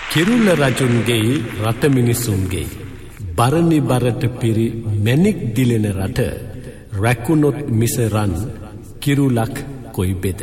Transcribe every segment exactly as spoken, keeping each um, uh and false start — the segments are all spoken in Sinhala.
කිරුළ රජුන්ගේ රට මිනිසුන්ගේ බරණි බරට පිරි මැණික් දිලෙන රට රැකුණොත් මිස රන් කිරුලක් කොයි බෙද.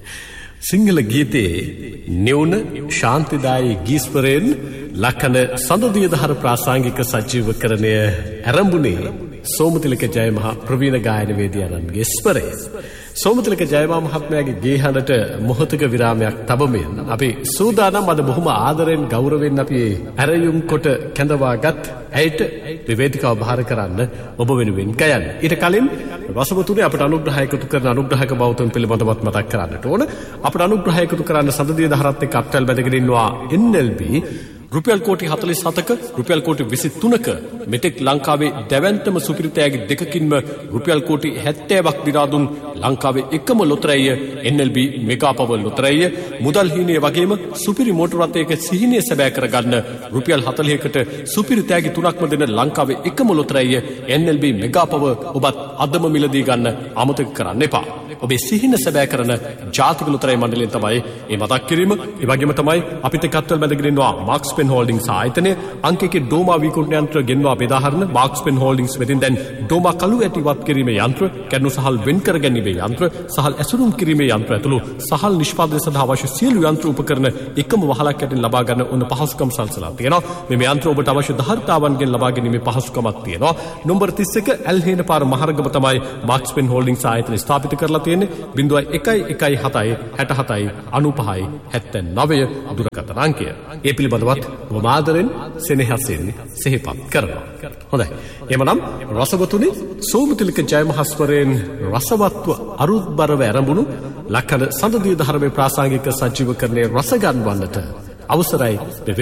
සිංහල ගීතයේ නිවුන ශාන්තිදායි ගීස්වරයෙන් ලක්කන සඳදියදහර ප්‍රාසංගික සජීවකරණය ඇරඹුණේ සෝමතිලක ජයමහ ප්‍රවීණ ගායනවේදියාණන්ගේ ස්වරය. සෝමතිලක ජයමා මහත්මයාගේ ගේහඬට මොහොතක විරාමයක් තබමින් අපි සූදානම් අද බොහොම ආදරෙන් ගෞරවයෙන් අපි ඇරයුම් කොට කැඳවාගත් ඇයට වේදිකාව බාර කරන්න ඔබ වෙනුවෙන් ගයන්න. ඊට කලින් රසවතුනේ අපට අනුග්‍රහය එකතු කරන අනුග්‍රහක බෞද්ධන් පිළිබඳවත් මතක් කරන්නට ඕන. අපට අනුග්‍රහය එකතු කරන්න සඳදිය දහරත් එක්ක අත්වැල් බැඳගෙන ඉන්නවා එන් එල් බී රුපියල් කෝටි හතළිස් හතක රුපියල් කෝටි විසි තුනක මෙතෙක් ලංකාවේ දැවැන්තම සුපිරිතෑගේ දෙකකින්ම රුපියල් කෝටි හැත්තෑවක් දිනා දුන් ලංකාවේ එකම ලොතරැය එන් එල් බී මෙගා පවර් ලොතරැය මුදල් හීනය වගේම සුපිරි මෝටර රථයක සිහිනය සැබෑ කරගන්න රුපියල් හතළිහකට සුපිරිතෑගේ තුනක්ම දෙන ලංකාවේ එකම ලොතරැය එන් එල් බී මෙගා පවර් ඔබත් අදම මිලදී ගන්න අමතක කරන්න එපා. ඔබේ සිහින සැබෑ කරන ජාතික ලොතරැයි මණ්ඩලයෙන් තමයි මේ මතක් කිරීම. ඒ වගේම තමයි අපිට කත්වල බැඳගෙන ඉන්නවා මාක්ස් පෙන් හෝල්ඩින්ග්ස් ආයතනය. අංකයේ ඩෝමා විකුණන යන්ත්‍ර ගෙන්වා බෙදාහරන මාක්ස් පෙන් හෝල්ඩින්ග්ස් වෙතින් දැන් ඩෝමා කළු ඇටි වත් කිරීමේ යන්ත්‍ර, කැඩුණු සහල් වෙන් කර ගැනීමේ යන්ත්‍ර, සහල් ඇසුරුම් කිරීමේ යන්ත්‍ර ඇතුළු සහල් නිෂ්පාදනය සඳහා අවශ්‍ය සියලු යන්ත්‍ර උපකරණ එකම වහලක් යටින් ලබා ගන්න උන පහසුකම් සල්සලා තියෙනවා. මේ යන්ත්‍ර ඔබට අවශ්‍ය ධාරිතාවන්ගෙන් ලබා ගැනීමේ පහසුකමක් තියෙනවා. නම්බර තිස් එක ඇල්හේන පාර මහරගම තමයි මාක්ස් පෙන් හෝල්ඩින්ග්ස් ආයතනය ස්ථාපිත කරලා තියෙන්නේ. බිංදුව එකයි එකයි හතයි හැට හතයි අනූපහයි හැත්තෑනවය දුරකථන අංකය. ඒ පිළිබඳවත් ඔබ ආදරෙන් සෙනෙහසින් සිහිපත් කරනවා. හොඳයි. එමනම් රසවතුනි සෝමතිලක ජයමහස්වරයෙන් රසවත්ව අරුත්බරව ඇරඹුණු ලක්කන සඳදිය දහරමේ ප්‍රාසංගික සජීවකරණයේ රස ගන්වන්නට අවසරයි.